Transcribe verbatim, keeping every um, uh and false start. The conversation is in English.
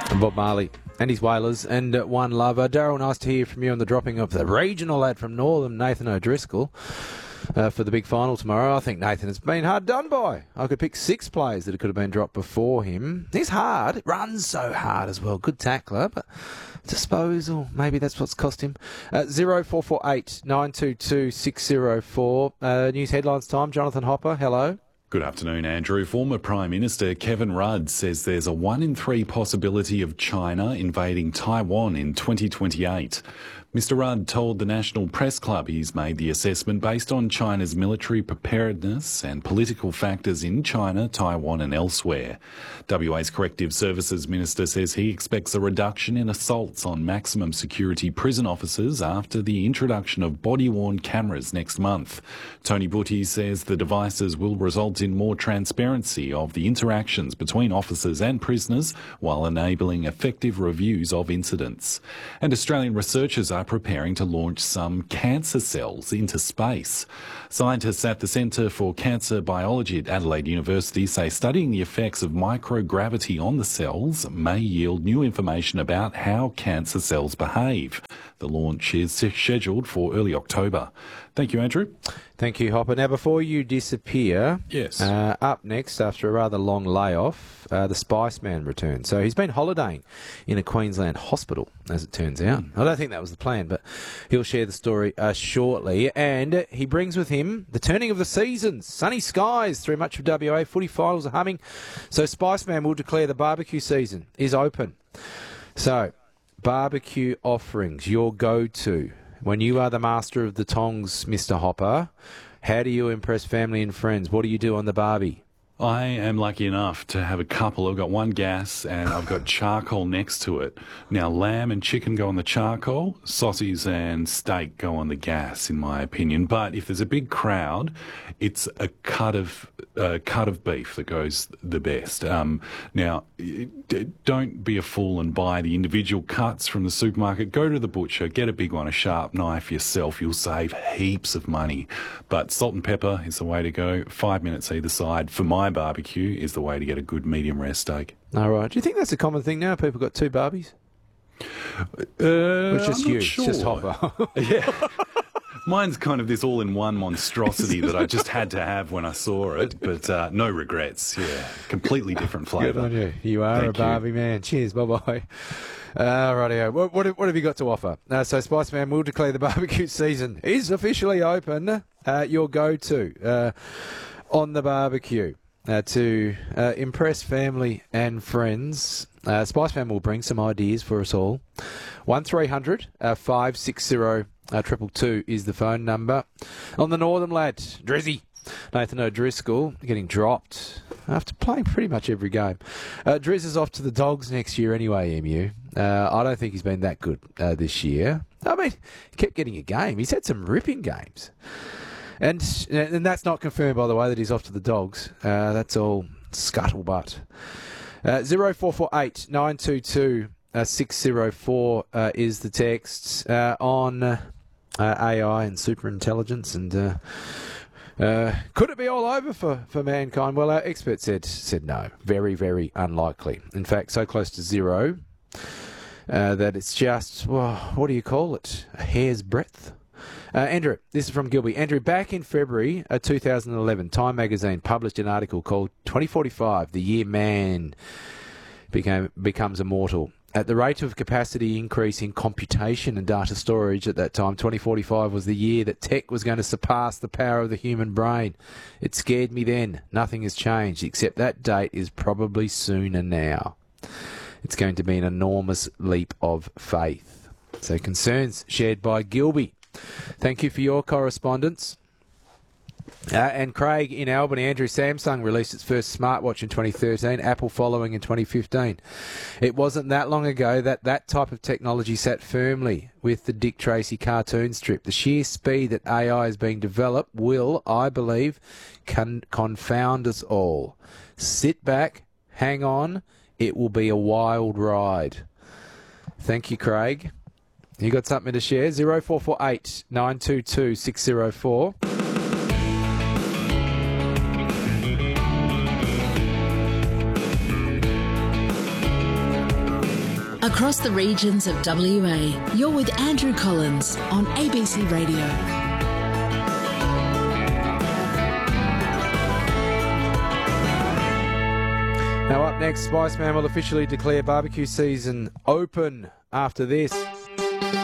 Bob Marley and his Whalers and uh, One Lover. Daryl, nice to hear from you on the dropping of the regional lad from Northern, Nathan O'Driscoll, uh, for the big final tomorrow. I think Nathan has been hard done by. I could pick six players that could have been dropped before him. He's hard. It runs so hard as well. Good tackler, but disposal, maybe that's what's cost him. Uh, zero four four eight nine two two six zero four. Uh, news headlines time. Jonathan Hopper, hello. Good afternoon, Andrew. Former Prime Minister Kevin Rudd says there's a one in three possibility of China invading Taiwan in twenty twenty-eight. Mister Rudd told the National Press Club he's made the assessment based on China's military preparedness and political factors in China, Taiwan and elsewhere. W A's Corrective Services Minister says he expects a reduction in assaults on maximum security prison officers after the introduction of body-worn cameras next month. Tony Butty says the devices will result in more transparency of the interactions between officers and prisoners while enabling effective reviews of incidents. And Australian researchers are preparing to launch some cancer cells into space. Scientists at the Centre for Cancer Biology at Adelaide University say studying the effects of microgravity on the cells may yield new information about how cancer cells behave. The launch is scheduled for early October. Thank you, Andrew. Thank you, Hopper. Now, before you disappear, yes. uh, up next, after a rather long layoff, uh, the Spice Man returns. So he's been holidaying in a Queensland hospital, as it turns out. I don't think that was the plan, but he'll share the story uh, shortly. And he brings with him the turning of the seasons. Sunny skies through much of W A. Footy finals are humming. So Spice Man will declare the barbecue season is open. So, barbecue offerings, your go-to. When you are the master of the tongs, Mister Hopper, how do you impress family and friends? What do you do on the barbie? I am lucky enough to have a couple. I've got one gas and I've got charcoal next to it. Now, lamb and chicken go on the charcoal, sausage and steak go on the gas, in my opinion. But if there's a big crowd, it's a cut of uh, cut of beef that goes the best. Um, now, don't be a fool and buy the individual cuts from the supermarket. Go to the butcher, get a big one, a sharp knife yourself. You'll save heaps of money. But salt and pepper is the way to go. Five minutes either side. For my barbecue is the way to get a good medium rare steak. All right. Do you think that's a common thing now? People got two Barbies? Uh, it's just I'm you. not sure. It's just Hopper. Yeah. Mine's kind of this all-in-one monstrosity that I just had to have when I saw it, but uh, no regrets. Yeah, completely different flavour. Good on you. You are Thank a Barbie you. man. Cheers. Bye-bye. Uh, rightio. What, what, what have you got to offer? Uh, so Spice Man will declare the barbecue season is officially open. Uh, your go-to uh, on the barbecue. Uh, to uh, impress family and friends, uh, Spice Man will bring some ideas for us all. one three hundred five six zero two two two is the phone number. On the Northern lad, Drizzy, Nathan O'Driscoll, getting dropped after playing pretty much every game. Uh, Driz is off to the Dogs next year anyway, M U. Uh, I don't think he's been that good uh, this year. I mean, he kept getting a game. He's had some ripping games. And and that's not confirmed, by the way, that he's off to the Dogs. Uh, that's all scuttlebutt. Uh, zero four four eight nine two two six zero four uh, is the text uh, on uh, A I and superintelligence. And uh, uh, could it be all over for, for mankind? Well, our expert said said no. Very, very unlikely. In fact, so close to zero uh, that it's just, well, what do you call it? A hair's breadth. Uh, Andrew, this is from Gilby. Andrew, back in February uh, two thousand eleven, Time magazine published an article called twenty forty-five, the year man became becomes immortal. At the rate of capacity increase in computation and data storage at that time, twenty forty-five was the year that tech was going to surpass the power of the human brain. It scared me then. Nothing has changed, except that date is probably sooner now. It's going to be an enormous leap of faith. So concerns shared by Gilby. Thank you for your correspondence. Uh, and Craig in Albany, Andrew, Samsung released its first smartwatch in twenty thirteen, Apple following in twenty fifteen. It wasn't that long ago that that type of technology sat firmly with the Dick Tracy cartoon strip. The sheer speed that A I is being developed will, I believe, con- confound us all. Sit back, hang on, it will be a wild ride. Thank you, Craig. You got something to share? zero four four eight nine two two six zero four. Across the regions of W A, you're with Andrew Collins on A B C Radio. Now up next, Spiceman will officially declare barbecue season open after this.